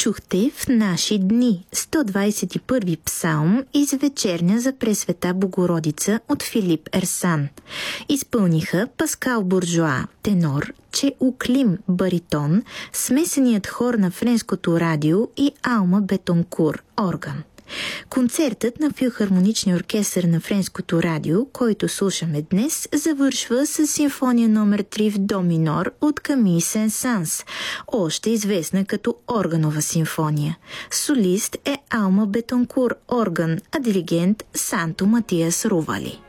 Чухте в наши дни 121 псалм из вечерня за Пресвета Богородица от Филип Ерсан. Изпълниха Паскал Буржуа, тенор, Чеу Клим, баритон, смесеният хор на Френското радио и Алма Бетонкур, орган. Концертът на филхармоничния оркестър на Френското радио, който слушаме днес, завършва с симфония номер 3 в до минор от Камий Сен-Санс, още известна като органова симфония. Солист е Алма Бетонкур, орган, а диригент Санто Матиас Рували.